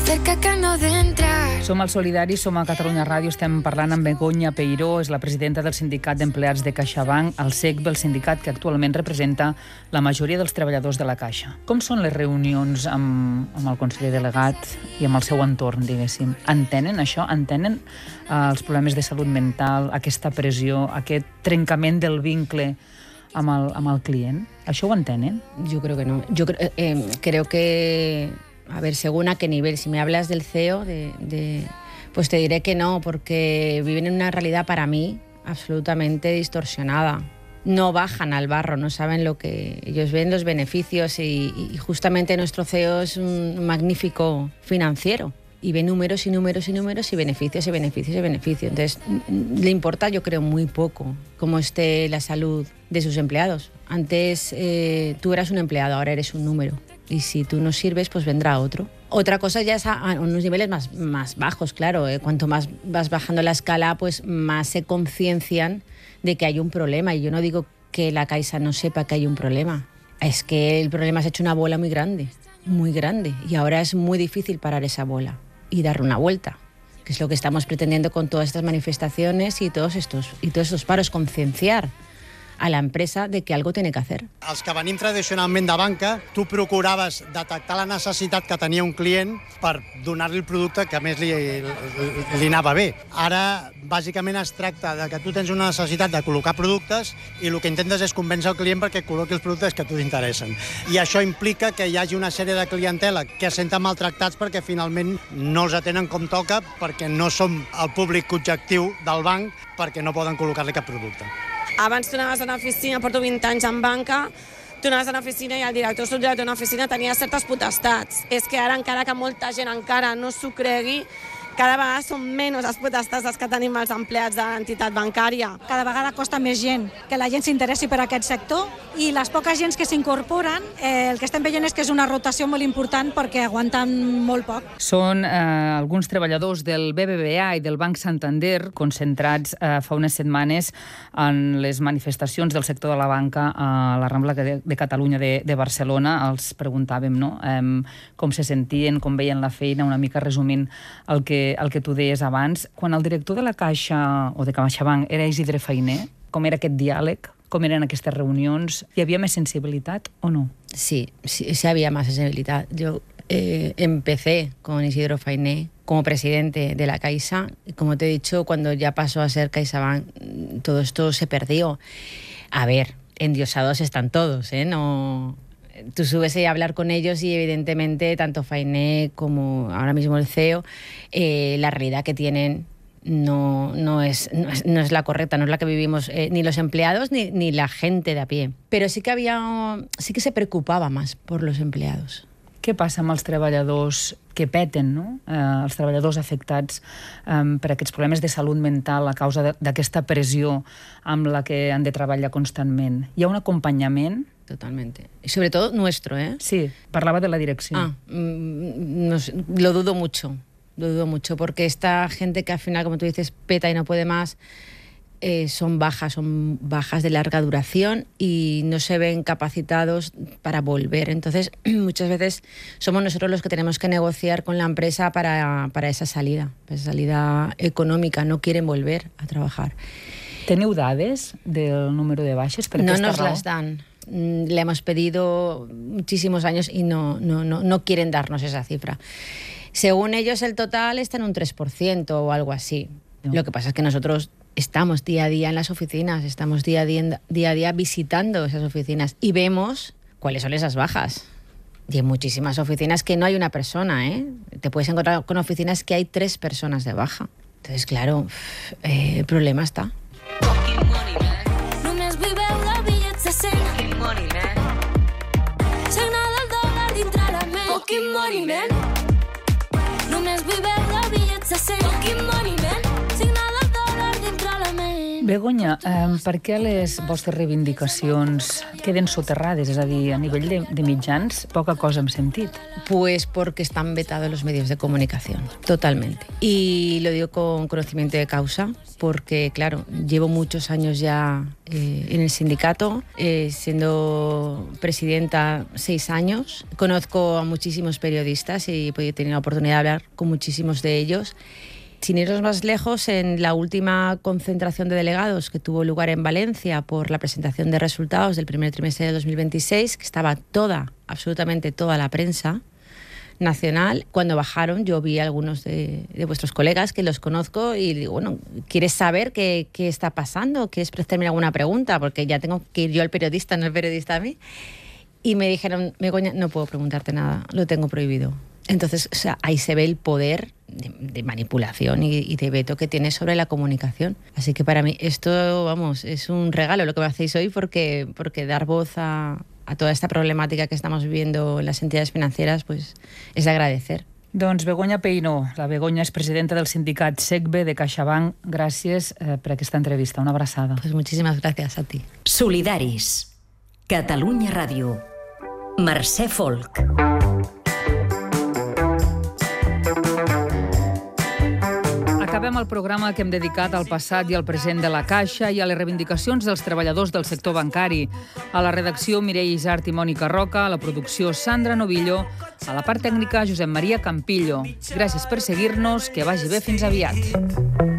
cerca que no d'entrar. Som al Solidari, som a Catalunya Ràdio, estem parlant amb Begoña Peiró, és la presidenta del Sindicat d'Empleats de CaixaBank, el SECB, el sindicat que actualment representa la majoria dels treballadors de la Caixa. Com són les reunions amb el conseller delegat i amb el seu entorn, diguéssim? Entenen això? Entenen els problemes de salut mental, aquesta pressió, aquest trencament del vincle amb el client? Això ho entenen? Yo creo que no. Yo creo que, a ver, según a qué nivel. Si me hablas del CEO, pues te diré que no, porque viven en una realidad para mí absolutamente distorsionada. No bajan al barro, no saben lo que... Ellos ven los beneficios y justamente nuestro CEO es un magnífico financiero. Y ve números y números y números y beneficios y beneficios y beneficios. Entonces, le importa, yo creo, muy poco cómo esté la salud de sus empleados. Antes tú eras un empleado, ahora eres un número. Y si tú no sirves, pues vendrá otro. Otra cosa ya es a unos niveles más bajos, claro. Cuanto más vas bajando la escala, pues más se conciencian de que hay un problema. Y yo no digo que la Caixa no sepa que hay un problema. Es que el problema se ha hecho una bola muy grande. Muy grande. Y ahora es muy difícil parar esa bola y darle una vuelta, que es lo que estamos pretendiendo con todas estas manifestaciones y todos estos paros, concienciar a la empresa de que algo tiene que hacer. Els que venim tradicionalment de banca, tu procuraves detectar la necessitat que tenia un client per donar-li el producte que més li anava bé. Ara, bàsicament, es tracta de que tu tens una necessitat de col·locar productes i el que intentes és convèncer el client perquè col·loqui els productes que a tu t'interessen. I això implica que hi hagi una sèrie de clientela que es senten maltractats perquè finalment no els atenen com toca, perquè no som el públic objectiu del banc, perquè no poden col·locar-li cap producte. Abans tu anaves a una oficina, porto 20 anys en banca, tu anaves a una oficina i el director subdirector d'una oficina tenia certes potestats. És que ara, encara que molta gent encara no s'ho cregui, cada vegada són menys les potestats que tenim els empleats de l'entitat bancària. Cada vegada costa més gent que la gent s'interessi per aquest sector i les poques gens que s'incorporen, el que estem veient és que és una rotació molt important perquè aguanten molt poc. Són alguns treballadors del BBVA i del Banc Santander concentrats fa unes setmanes en les manifestacions del sector de la banca a la Rambla de Catalunya de Barcelona. Els preguntàvem, no?, com se sentien, com veien la feina, una mica resumint el que tu deies abans. Quan el director de la Caixa o de CaixaBank era Isidre Fainé, com era aquest diàleg, com eren aquestes reunions, hi havia més sensibilitat o no? Sí, había más sensibilidad. Yo empecé con Isidro Fainé como presidente de la Caixa y, como te he dicho, cuando ya pasó a ser CaixaBank, todo esto se perdió. A ver, endiosados están todos, ¿eh? No... Tú subes a hablar con ellos y evidentemente tanto Fainé como ahora mismo el CEO, la realidad que tienen no es la correcta, no es la que vivimos ni los empleados ni la gente de a pie. Pero sí que se preocupaba más por los empleados. Què passa amb els treballadors que peten, no? Els treballadors afectats per aquests problemes de salut mental a causa d'aquesta pressió amb la que han de treballar constantment? Hi ha un acompanyament? Totalmente. Y sobre todo nuestro, ¿eh? Sí, parlava de la direcció. No sé, lo dudo mucho, porque esta gente que al final, como tú dices, peta y no puede más, son bajas de larga duración y no se ven capacitados para volver. Entonces, muchas veces somos nosotros los que tenemos que negociar con la empresa para esa salida económica. No quieren volver a trabajar. Teniu dades del número de baixes per aquesta raó? No nos las dan. Le hemos pedido muchísimos años y no quieren darnos esa cifra. Según ellos, el total está en un 3% o algo así. No. Lo que pasa es que nosotros estamos día a día en las oficinas, estamos día a día visitando esas oficinas y vemos cuáles son esas bajas. Y en muchísimas oficinas que no hay una persona, ¿eh? Te puedes encontrar con oficinas que hay 3 personas de baja. Entonces, claro, el problema està. Només vull veure bitllets de 100. Fucking money, man. Signa del dòlar dintre la ment. Fucking money, man. Només vull veure bitllets de 100. Fucking money, man. Signa del dòlar dintre la ment. Begoña, per què les vostres reivindicacions queden soterrades? És a dir, a nivell de mitjans, poca cosa hem sentit. Pues porque están vetados los medios de comunicación, totalmente. Y lo digo con conocimiento de causa, porque, claro, llevo muchos años ya en el sindicato, siendo presidenta 6 años. Conozco a muchísimos periodistas y he tenido la oportunidad de hablar con muchísimos de ellos. Sin irnos más lejos, en la última concentración de delegados que tuvo lugar en Valencia por la presentación de resultados del primer trimestre de 2026, que estaba absolutamente toda la prensa nacional, cuando bajaron yo vi a algunos de vuestros colegas que los conozco y digo, bueno, ¿quieres saber qué está pasando? ¿Quieres hacerme alguna pregunta? Porque ya tengo que ir yo al periodista, no el periodista a mí. Y me dijeron, Begoña, no puedo preguntarte nada, lo tengo prohibido. Entonces, o sea, ahí se ve el poder de manipulación y de veto que tiene sobre la comunicación. Así que para mí esto, vamos, es un regalo lo que me hacéis hoy porque dar voz a toda esta problemàtica que estamos viviendo en las entidades financieras, pues es de agradecer. Doncs Begoña Peino, la Begoña és presidenta del sindicat SECBE de CaixaBank. Gràcies per aquesta entrevista. Una abraçada. Pues muchísimas gracias a ti. Solidaris. Catalunya Ràdio. Mercè Folk. Acabem el programa que hem dedicat al passat i al present de la Caixa i a les reivindicacions dels treballadors del sector bancari. A la redacció, Mireia Isart i Mònica Roca, a la producció, Sandra Novillo, a la part tècnica, Josep Maria Campillo. Gràcies per seguir-nos, que vagi bé, fins aviat.